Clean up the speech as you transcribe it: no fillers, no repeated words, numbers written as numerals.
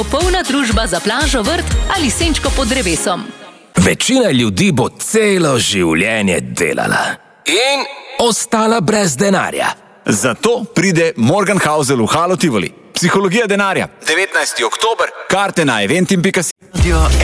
Popolna družba za plažo, vrt ali senčko pod drevesom. Večina ljudi bo celo življenje delala in ostala brez denarja. Zato pride Morgan Housel v Halo Tivoli. Psihologija denarja. 19. oktober. Karte na eventim.si.